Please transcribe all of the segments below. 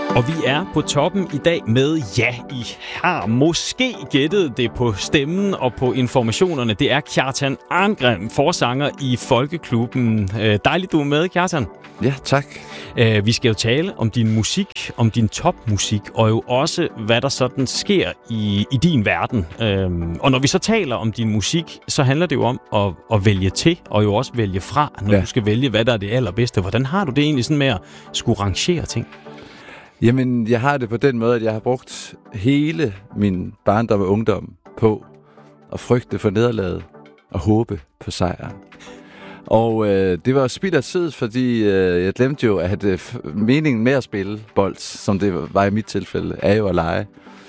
Og vi er på toppen i dag med, ja, I har måske gættet det på stemmen og på informationerne. Det er Kjartan Arngrim, forsanger i Folkeklubben. Dejligt, du er med, Kjartan. Ja, tak. Vi skal jo tale om din musik, om din topmusik, og jo også, hvad der sådan sker i din verden. Og når vi så taler om din musik, så handler det jo om at vælge til, og jo også vælge fra, når du skal vælge, hvad der er det allerbedste. Hvordan har du det egentlig sådan med at skulle rangere ting? Jamen, jeg har det på den måde, at jeg har brugt hele min barndom og ungdom på at frygte for nederlaget og håbe på sejren. Og det var spild af tid, fordi jeg glemte jo, at meningen med at spille bold, som det var i mit tilfælde, er jo at lege.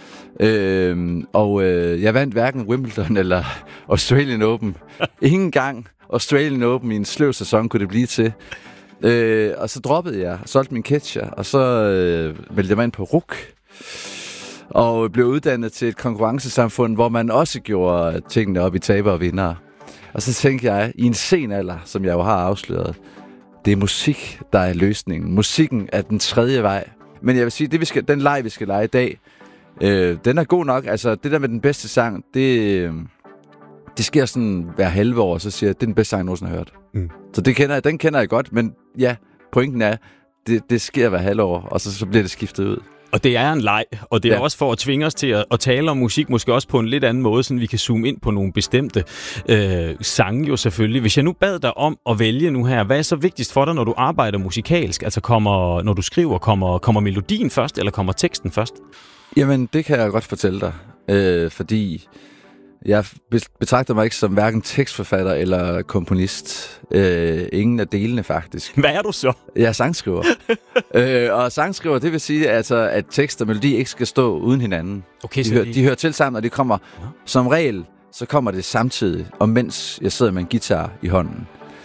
Jeg vandt hverken Wimbledon eller Australian Open. Ingen gang Australian Open i en sløv sæson kunne det blive til. Og så droppede jeg, solgte min catcher, og så meldte jeg mig ind på RUC, og blev uddannet til et konkurrencesamfund, hvor man også gjorde tingene op i taber og vindere. Og så tænkte jeg, i en sen alder, som jeg jo har afsløret, det er musik, der er løsningen. Musikken er den tredje vej. Men jeg vil sige, den leg, vi skal lege i dag, den er god nok. Altså, det der med den bedste sang, det sker sådan hver halve år, så siger jeg, det er den bedste sang, jeg nogensinde har hørt. Mm. Så den kender jeg godt, men ja, pointen er, det sker hver halve år, og så bliver det skiftet ud. Og det er en leg, og det er også for at tvinge os til at tale om musik, måske også på en lidt anden måde, så vi kan zoome ind på nogle bestemte sange jo selvfølgelig. Hvis jeg nu bad dig om at vælge nu her, hvad er så vigtigst for dig, når du arbejder musikalsk? Altså når du skriver, kommer melodien først, eller kommer teksten først? Jamen, det kan jeg godt fortælle dig, fordi jeg betragter mig ikke som hverken tekstforfatter eller komponist. Ingen af delene, faktisk. Hvad er du så? Jeg er sangskriver. Og sangskriver, det vil sige, altså, at tekst og melodi ikke skal stå uden hinanden. Okay, de hører til sammen, og de kommer som regel, så kommer det samtidig, og mens jeg sidder med en guitar i hånden.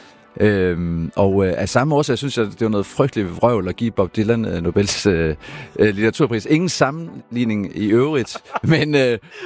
Af samme årsag synes jeg, det var noget frygteligt vrøvl at give Bob Dylan Nobels litteraturpris. Ingen sammenligning i øvrigt, men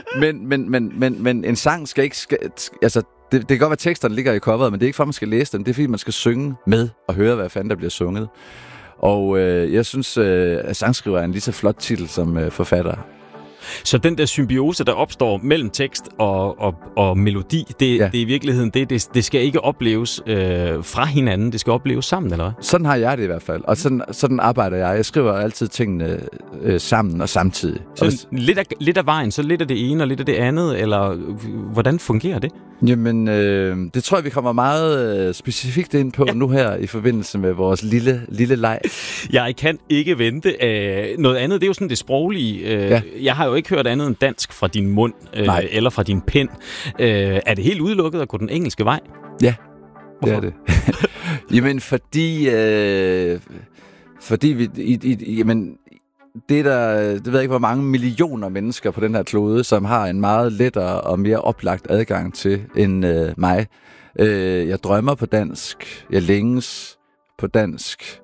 en sang skal ikke... Altså, det kan godt være, at teksterne ligger i coveret, men det er ikke for, at man skal læse dem. Det er, fordi man skal synge med og høre, hvad fanden der bliver sunget. Og jeg synes, at sangskriver er en lige så flot titel som forfatter. Så den der symbiose, der opstår mellem tekst og melodi, det er i virkeligheden det skal ikke opleves fra hinanden, det skal opleves sammen, eller hvad? Sådan har jeg det i hvert fald, og sådan arbejder jeg. Jeg skriver altid tingene sammen og samtidig. Så lidt af vejen, så lidt af det ene og lidt af det andet, eller hvordan fungerer det? Jamen, det tror jeg, vi kommer meget specifikt ind på nu her i forbindelse med vores lille leg. Jeg kan ikke vente. Noget andet, det er jo sådan det sproglige. Jeg har jo ikke hørt andet end dansk fra din mund eller fra din pen. Er det helt udelukket at gå den engelske vej? Ja, det er det. Jamen, fordi vi... Jamen, det ved jeg ikke, hvor mange millioner mennesker på den her klode, som har en meget lettere og mere oplagt adgang til end mig. Jeg drømmer på dansk. Jeg længes på dansk.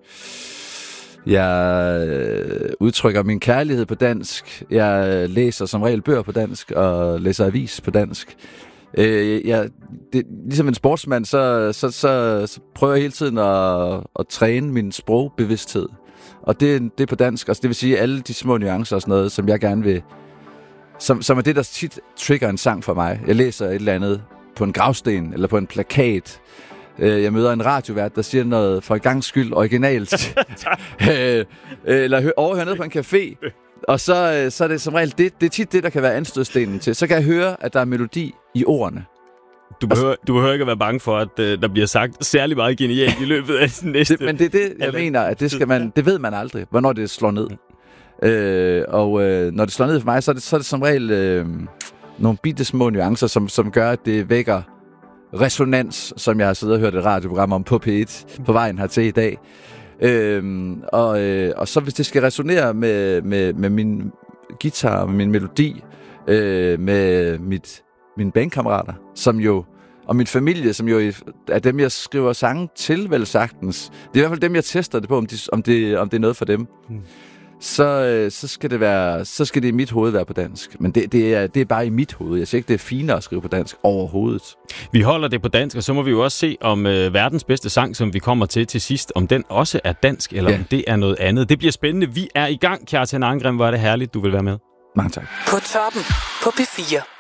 Jeg udtrykker min kærlighed på dansk. Jeg læser som regel bøger på dansk og læser avis på dansk. Ligesom en sportsmand, så prøver jeg hele tiden at træne min sprogbevidsthed. Og det er på dansk. Altså, det vil sige, alle de små nuancer og sådan noget, som jeg gerne vil... Som er det, der tit trigger en sang for mig. Jeg læser et eller andet på en gravsten eller på en plakat. Jeg møder en radiovært, der siger noget for en gangs skyld originalt. Eller overhører ned på en café. Og så er det som regel, det er tit det, der kan være anstødstenen til. Så kan jeg høre, at der er melodi i ordene. Du behøver ikke at være bange for, at der bliver sagt særlig meget genialt i løbet af den næste... Men det er det, jeg mener, at det ved man aldrig, hvornår det slår ned. Når det slår ned for mig, så er det som regel nogle bitte små nuancer, som gør, at det vækker resonans, som jeg har siddet og hørt et radioprogram om på P1 på vejen hertil i dag. Og så hvis det skal resonere med min guitar, med min melodi, med mine bandkammerater, som jo, og min familie, som jo er dem, jeg skriver sange til, vel sagtens. Det er i hvert fald dem, jeg tester det på, om det er noget for dem. så skal det i mit hoved være på dansk. Men det er bare i mit hoved. Jeg siger ikke, det er finere at skrive på dansk overhovedet. Vi holder det på dansk, og så må vi jo også se, om verdens bedste sang, som vi kommer til sidst, om den også er dansk, eller om det er noget andet. Det bliver spændende. Vi er i gang, Kjartan Angren. Hvor er det herligt, du vil være med. Mange tak. På toppen på P4.